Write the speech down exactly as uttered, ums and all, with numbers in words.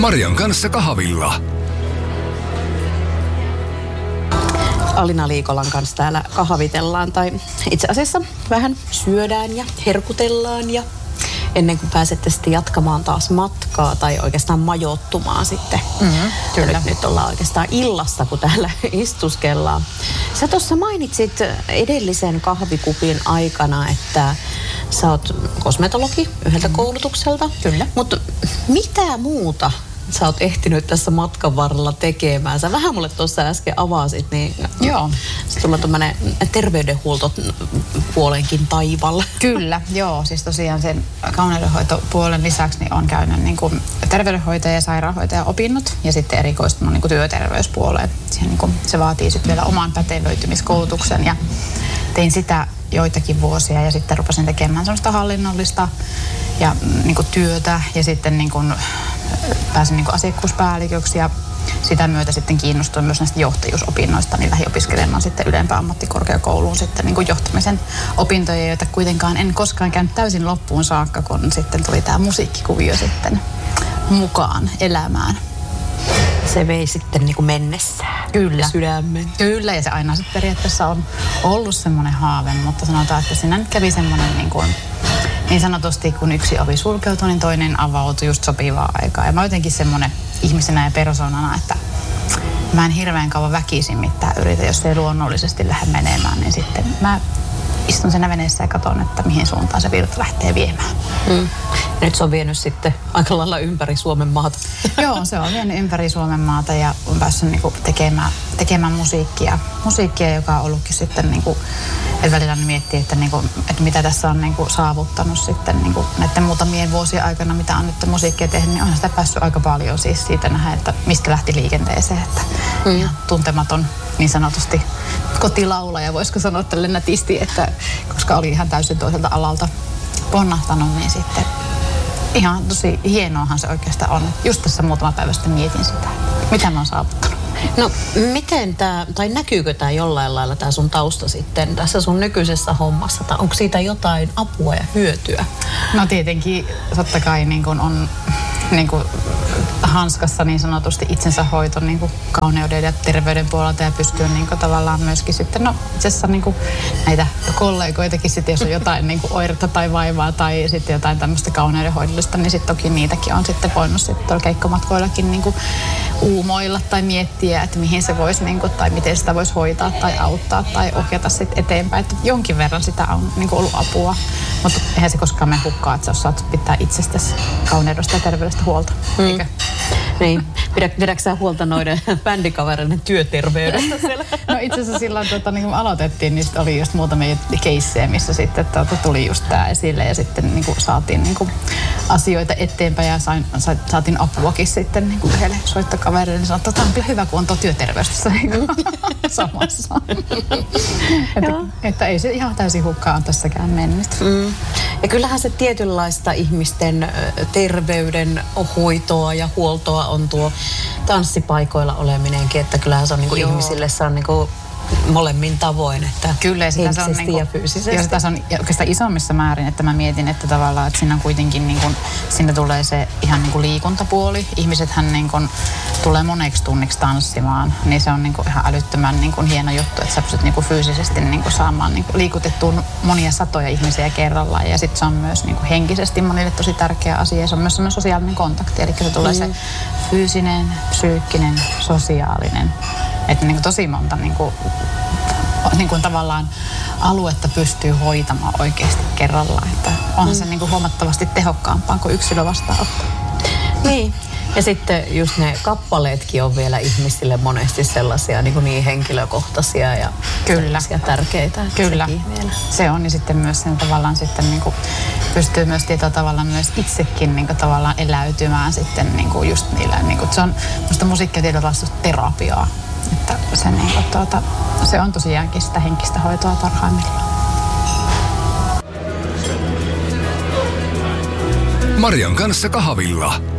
Marian kanssa kahvilla. Alina Liikolan kanssa täällä kahvitellaan tai itse asiassa vähän syödään ja herkutellaan ja ennen kuin pääsette sitten jatkamaan taas matkaa tai oikeastaan majoittumaan sitten. Mm-hmm, kyllä. Nyt, nyt ollaan oikeastaan illassa, kun täällä istuskellaan. Sä tuossa mainitsit edellisen kahvikupin aikana, että sä oot kosmetologi yhdeltä mm-hmm. koulutukselta. Kyllä. Mutta mitä muuta sä oot ehtinyt tässä matkan varrella tekemään? Sä vähän mulle tuossa äsken avasit, niin joo. Se tulee tuommoinen terveydenhuoltopuolenkin taivalla. Kyllä, joo. Siis tosiaan sen kauneudenhoitopuolen lisäksi niin on käynyt niin kuin terveydenhoitaja ja sairaanhoitaja opinnot ja sitten erikoistunut niin kuin työterveyspuoleen. Siihen, niin kuin, se vaatii sitten vielä oman pätevöitymiskoulutuksen ja tein sitä joitakin vuosia ja sitten rupesin tekemään sellaista hallinnollista ja niin kuin työtä ja sitten niin kuin pääsin niin kuin asiakkuuspäälliköksi ja sitä myötä sitten kiinnostuin myös näistä johtajuusopinnoista, niin lähdin opiskelemaan sitten ylempään ammattikorkeakouluun sitten niin kuin johtamisen opintoja, joita kuitenkaan en koskaan käynyt täysin loppuun saakka, kun sitten tuli tämä musiikkikuvio sitten mukaan elämään. Se vei sitten niin kuin mennessään. Kyllä. Sydämen. Kyllä, ja se aina sitten periaatteessa on ollut semmoinen haave, mutta sanotaan, että siinä nyt kävi semmoinen niin kuin niin sanotusti, kun yksi ovi sulkeutui, niin toinen avautui just sopivaa aikaa. Ja mä jotenkin semmoinen ihmisenä ja persoonana, että mä en hirveän kauan väkisin mitään yritä, jos ei luonnollisesti lähde menemään, niin sitten mä istun siinä veneessä ja katson, että mihin suuntaan se virta lähtee viemään. Mm. Nyt se on vienyt sitten aika lailla ympäri Suomen maata. Joo, se on vienyt ympäri Suomen maata ja on päässyt niinku tekemään, tekemään musiikkia. Musiikkia, joka on ollutkin sitten, niinku, että välillä miettii, että, niinku, että mitä tässä on niinku saavuttanut sitten niinku näiden muutamien vuosien aikana, mitä on nyt musiikkia tehnyt, niin on sitä päässyt aika paljon siis siitä nähdä, että mistä lähti liikenteeseen. Että mm. ihan tuntematon niin sanotusti kotilaulaja, voisiko sanoa tälle nätisti, että koska oli ihan täysin toiselta alalta ponnahtanut, niin sitten ihan tosi hienoahan se oikeastaan on. Just tässä muutama päivä sitten mietin sitä, mitä mä oon saavuttanut. No miten tämä, tai näkyykö tämä jollain lailla tämä sun tausta sitten tässä sun nykyisessä hommassa? Tai onko siitä jotain apua ja hyötyä? No tietenkin totta kai niin kun on niin kun hanskassa niin sanotusti itsensä hoito niin kun kauneuden ja terveyden puolelta ja pystyy niin kun tavallaan myöskin sitten, no itse asiassa niin kun näitä kollegoitakin sitten, jos on jotain niin kun oiretta tai vaivaa tai sitten jotain tämmöistä kauneudenhoidollista, niin sitten toki niitäkin on sitten voinut sitten tuolla keikkomatkoillakin niin kun uumoilla tai miettiä, että mihin se voisi, niin kuin, tai miten sitä voisi hoitaa tai auttaa tai ohjata sitten eteenpäin. Että jonkin verran sitä on niin kuin, ollut apua, mutta eihän se koskaan mene hukkaan, että sä osaat pitää itsestäsi kauneudesta ja terveydestä huolta. Mm. Eikö? Niin. Pidä, pidätkö sä huolta noiden bändikavereiden työterveydestä siellä? No itse asiassa silloin, tuota, niin kun aloitettiin, niin oli just muutamia keissejä, missä sitten tuota, tuli just tämä esille ja sitten niin kuin, saatiin niin kuin, asioita eteenpäin ja sain, sa, saatiin apuakin sitten niin kuin, yhdelle soittokaverille. Niin sanoin, että tämä on kyllä hyvä, kun on tuo työterveys tässä niin samassa. että, että ei se ihan täysin hukkaan tässäkään mennyt. Mm. Ja kyllähän se tietynlaista ihmisten terveydenhoitoa ja huoltoa on tuo tanssipaikoilla oleminenkin, että kyllähän se on niinku ihmisille se on niinku molemmin tavoin, että kyllä, sitä henkisesti on niinku, ja fyysisesti. Ja sitä on oikeastaan isommissa määrin, että mä mietin, että tavallaan, että siinä on kuitenkin niinku, siinä tulee se ihan niinku liikuntapuoli. Ihmisethän niinku tulee moneksi tunniksi tanssimaan, niin se on niinku ihan älyttömän niinku hieno juttu, että sä pystyt niinku fyysisesti niinku saamaan niinku liikutettua monia satoja ihmisiä kerrallaan. Ja sitten se on myös niinku henkisesti monille tosi tärkeä asia. Ja se on myös sellainen sosiaalinen kontakti, eli se tulee mm. se fyysinen, psyykkinen, sosiaalinen. Että niinku tosi monta niinku, niinku tavallaan aluetta pystyy hoitamaan oikeasti kerrallaan. Että onhan mm. se niinku huomattavasti tehokkaampaa kuin yksilö vastaanotto. Niin. Ja sitten just ne kappaleetkin on vielä ihmisille monesti sellaisia niin, niin henkilökohtaisia ja kyllä. tärkeitä. Kyllä. Se on ja sitten myös sen tavallaan sitten niin kuin pystyy myös tietyllä tavalla myös itsekin niin kuin tavallaan eläytymään sitten niin kuin just niillä. Niin kuin, se on musta musiikki tietyllä tavalla terapiaa. Että se, niin kuin, tuota, se on tosiaankin sitä henkistä hoitoa parhaimmillaan. Marian kanssa kahvilla.